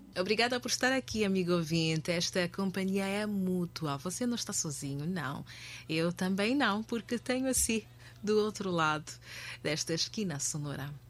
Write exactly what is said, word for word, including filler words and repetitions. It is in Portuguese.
Obrigada por estar aqui, amigo ouvinte. Esta companhia é mútua. Você não está sozinho, não. Eu também não, porque tenho assim do outro lado desta esquina sonora.